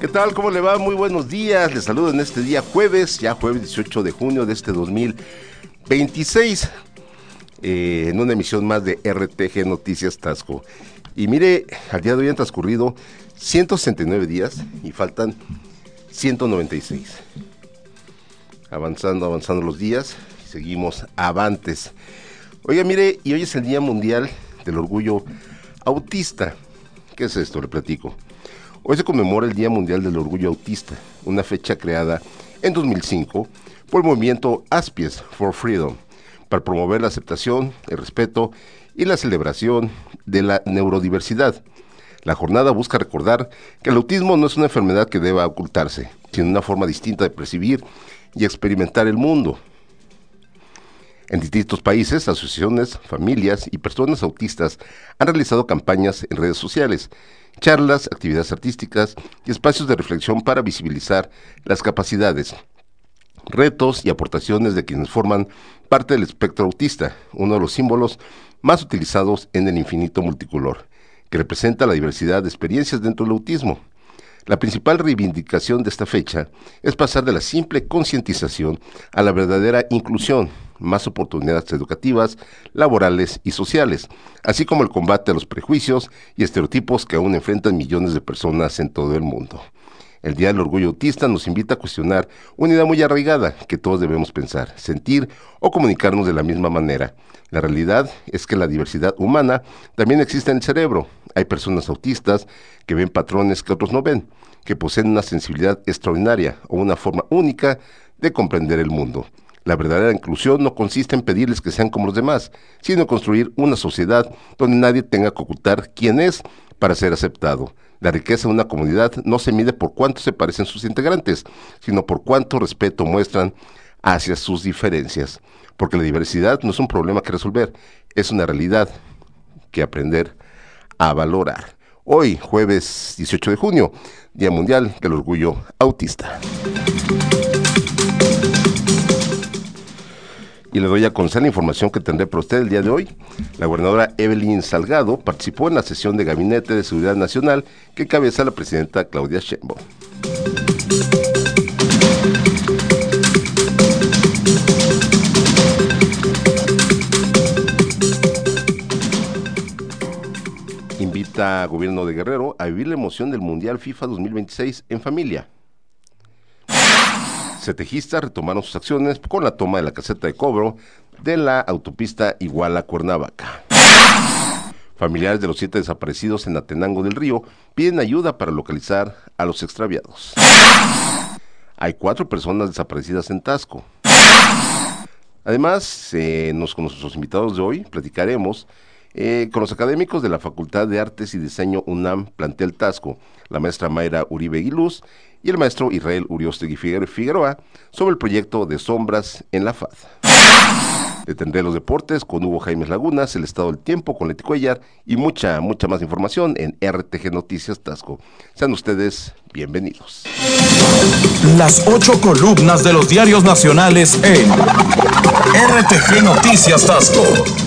¿Qué tal? ¿Cómo le va? Muy buenos días. Les saludo en este día jueves, ya jueves 18 de junio de este 2026, en una emisión más de RTG Noticias Tasco. Y mire, al día de hoy han transcurrido 169 días y faltan 196. Avanzando los días, seguimos avantes. Oiga, mire, y hoy es el Día Mundial del Orgullo Autista. ¿Qué es esto? Le platico. Hoy se conmemora el Día Mundial del Orgullo Autista, una fecha creada en 2005 por el movimiento Aspies for Freedom, para promover la aceptación, el respeto y la celebración de la neurodiversidad. La jornada busca recordar que el autismo no es una enfermedad que deba ocultarse, sino una forma distinta de percibir y experimentar el mundo. En distintos países, asociaciones, familias y personas autistas han realizado campañas en redes sociales, charlas, actividades artísticas y espacios de reflexión para visibilizar las capacidades, retos y aportaciones de quienes forman parte del espectro autista, uno de los símbolos más utilizados en el infinito multicolor, que representa la diversidad de experiencias dentro del autismo. La principal reivindicación de esta fecha es pasar de la simple concientización a la verdadera inclusión, más oportunidades educativas, laborales y sociales, así como el combate a los prejuicios y estereotipos que aún enfrentan millones de personas en todo el mundo. El Día del Orgullo Autista nos invita a cuestionar una idea muy arraigada que todos debemos pensar, sentir o comunicarnos de la misma manera. La realidad es que la diversidad humana también existe en el cerebro. Hay personas autistas que ven patrones que otros no ven, que poseen una sensibilidad extraordinaria o una forma única de comprender el mundo. La verdadera inclusión no consiste en pedirles que sean como los demás, sino en construir una sociedad donde nadie tenga que ocultar quién es para ser aceptado. La riqueza de una comunidad no se mide por cuánto se parecen sus integrantes, sino por cuánto respeto muestran hacia sus diferencias. Porque la diversidad no es un problema que resolver, es una realidad que aprender a valorar. Hoy, jueves 18 de junio, Día Mundial del Orgullo Autista. Y le doy a conocer la información que tendré para usted el día de hoy. La gobernadora Evelyn Salgado participó en la sesión de Gabinete de Seguridad Nacional que encabeza la presidenta Claudia Sheinbaum. Invita a Gobierno de Guerrero a vivir la emoción del Mundial FIFA 2026 en familia. Setejistas retomaron sus acciones con la toma de la caseta de cobro de la autopista Iguala-Cuernavaca. Familiares de los 7 desaparecidos en Atenango del Río piden ayuda para localizar a los extraviados. Hay 4 personas desaparecidas en Tasco. Además, con nuestros invitados de hoy platicaremos con los académicos de la Facultad de Artes y Diseño UNAM Plantel Tasco, la maestra Mayra Uribe Guiluz y el maestro Israel Uriostegui Figueroa, sobre el proyecto de Sombras en la FAD. Detendré los deportes con Hugo Jaimes Lagunas, el estado del tiempo con Leti Cuellar y mucha más información en RTG Noticias Tasco. Sean ustedes bienvenidos. Las 8 columnas de los diarios nacionales en RTG Noticias Tasco.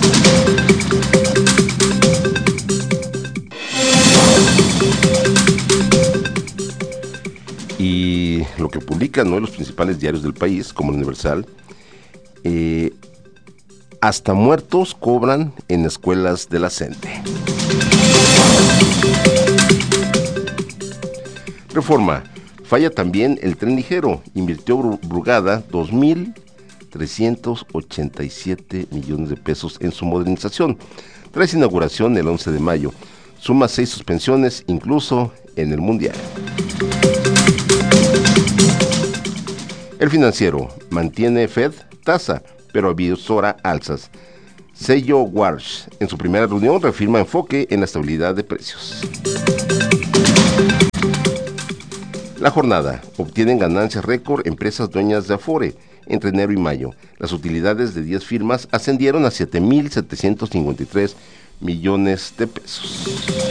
Y lo que publican los principales diarios del país, como el Universal, hasta muertos cobran en escuelas de la CENTE. Reforma, falla también el tren ligero, invirtió Brugada 2.387 millones de pesos en su modernización. Tras inauguración el 11 de mayo, suma 6 suspensiones, incluso en el Mundial. El Financiero, mantiene Fed tasa, pero avisora alzas. Sello Warsh, en su primera reunión, reafirma enfoque en la estabilidad de precios. La Jornada, obtienen ganancias récord empresas dueñas de Afore entre enero y mayo. Las utilidades de 10 firmas ascendieron a 7.753 millones de pesos.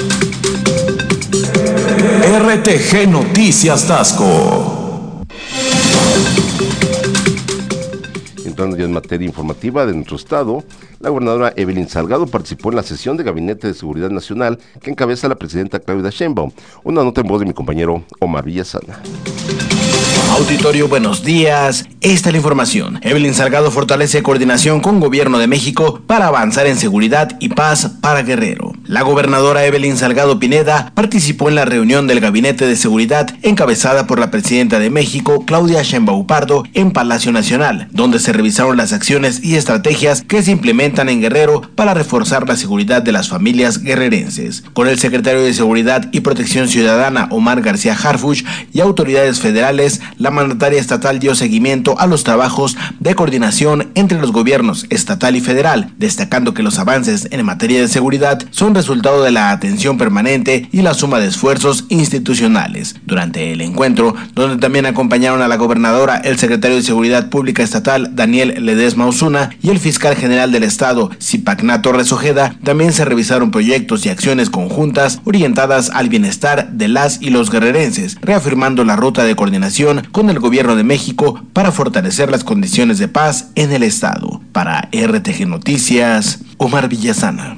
RTG Noticias Tasco. Entrando ya en materia informativa de nuestro estado, la gobernadora Evelyn Salgado participó en la sesión de Gabinete de Seguridad Nacional que encabeza la presidenta Claudia Sheinbaum. Una nota en voz de mi compañero Omar Villasana. Auditorio, buenos días. Esta es la información. Evelyn Salgado fortalece coordinación con Gobierno de México para avanzar en seguridad y paz para Guerrero. La gobernadora Evelyn Salgado Pineda participó en la reunión del Gabinete de Seguridad encabezada por la presidenta de México, Claudia Sheinbaum Pardo, en Palacio Nacional, donde se revisaron las acciones y estrategias que se implementan en Guerrero para reforzar la seguridad de las familias guerrerenses. Con el secretario de Seguridad y Protección Ciudadana, Omar García Harfuch, y autoridades federales, la mandataria estatal dio seguimiento a los trabajos de coordinación entre los gobiernos estatal y federal, destacando que los avances en materia de seguridad son resultado de la atención permanente y la suma de esfuerzos institucionales. Durante el encuentro, donde también acompañaron a la gobernadora, el secretario de Seguridad Pública Estatal, Daniel Ledesma Osuna, y el fiscal general del estado, Zipacná Torres Ojeda, también se revisaron proyectos y acciones conjuntas orientadas al bienestar de las y los guerrerenses, reafirmando la ruta de coordinación con el Gobierno de México para fortalecer las condiciones de paz en el estado. Para RTG Noticias, Omar Villasana.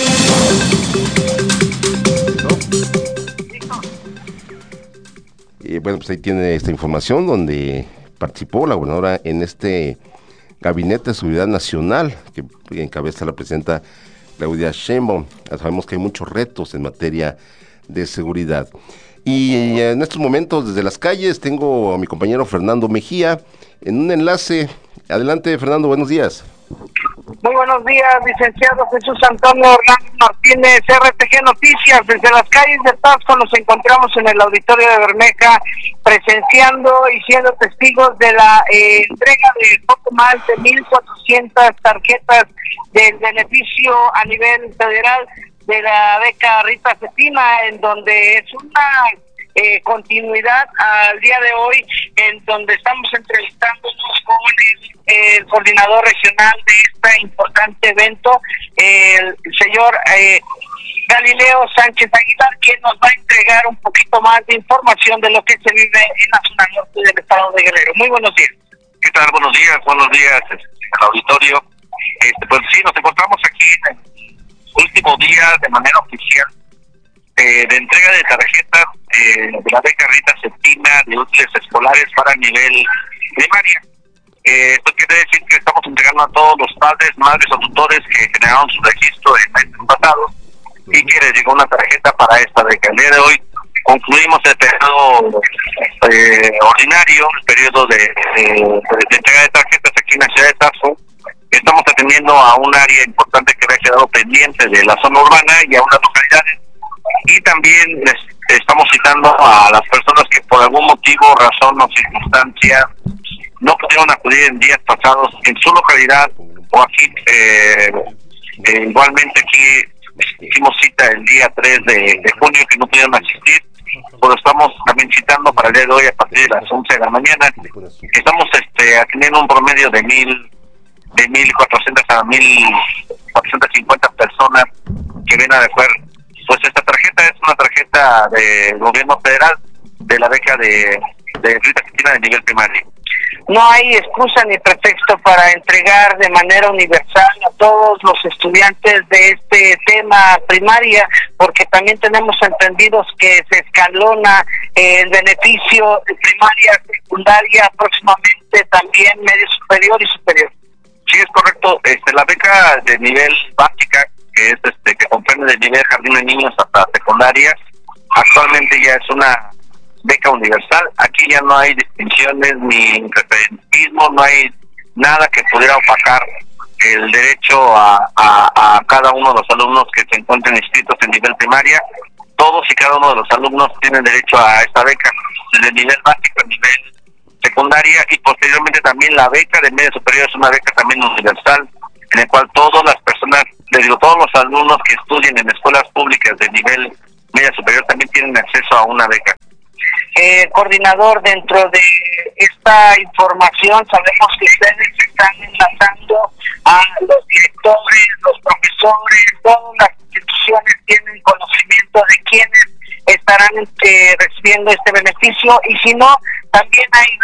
Bueno, pues ahí tiene esta información donde participó la gobernadora en este Gabinete de Seguridad Nacional que encabeza la presidenta Claudia Sheinbaum. Ya sabemos que hay muchos retos en materia de seguridad. Y en estos momentos, desde las calles, tengo a mi compañero Fernando Mejía en un enlace. Adelante, Fernando, buenos días. Muy buenos días, licenciado Jesús Antonio Hernández Martínez, RTG Noticias. Desde las calles de Tasco nos encontramos en el auditorio de Bermeja, presenciando y siendo testigos de la entrega de poco más de 1,400 tarjetas del beneficio a nivel federal de la beca Rita Cetina, en donde es una continuidad al día de hoy, en donde estamos entrevistándonos con el coordinador regional de este importante evento, el señor Galileo Sánchez Aguilar, quien nos va a entregar un poquito más de información de lo que se vive en la zona norte del estado de Guerrero. Muy buenos días. ¿Qué tal? Buenos días al auditorio. Pues sí, nos encontramos aquí en el último día de manera oficial de entrega de tarjetas de la beca Rita Cetina de útiles escolares para nivel primaria. Esto quiere decir que estamos entregando a todos los padres, madres o tutores que generaron su registro en meses pasados y que les llegó una tarjeta para esta beca. El día de hoy concluimos el periodo ordinario, el periodo de entrega de tarjetas aquí en la ciudad de Tasco. Estamos atendiendo a un área importante que había quedado pendiente de la zona urbana y a unas localidades. Y también estamos citando a las personas que por algún motivo, razón o circunstancia no pudieron acudir en días pasados en su localidad o aquí. Igualmente aquí hicimos cita el día 3 de junio que no pudieron asistir, pero estamos también citando para el día de hoy a partir de las 11 de la mañana. Estamos atendiendo un promedio de 1,400 a 1,450 personas que vienen a recoger. Pues esta tarjeta es una tarjeta del gobierno federal de la beca de Rita Cetina de nivel primario. No hay excusa ni pretexto para entregar de manera universal a todos los estudiantes de este tema primaria, porque también tenemos entendidos que se escalona el beneficio de primaria, secundaria, próximamente también medio superior y superior. Sí, es correcto. La beca de nivel básica, que es que comprende de nivel jardín de niños hasta secundaria, actualmente ya es una beca universal. Aquí ya no hay distinciones ni preferentismo, no hay nada que pudiera opacar el derecho a cada uno de los alumnos que se encuentren inscritos en nivel primaria. Todos y cada uno de los alumnos tienen derecho a esta beca, desde el nivel básico a nivel secundaria, y posteriormente también la beca de medio superior es una beca también universal, en el cual todas las personas, todos los alumnos que estudien en escuelas públicas de nivel medio superior también tienen acceso a una beca. Coordinador, dentro de esta información sabemos que ustedes están enlazando a los directores, los profesores, todas las instituciones tienen conocimiento de quiénes estarán recibiendo este beneficio, y si no, también hay